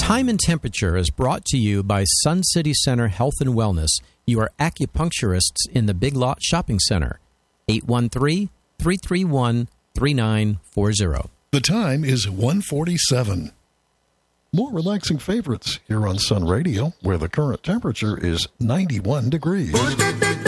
Time and Temperature is brought to you by Sun City Center Health and Wellness, your acupuncturists in the Big Lot Shopping Center. 813-331-3940. The time is 1:47. More relaxing favorites here on Sun Radio, where the current temperature is 91 degrees.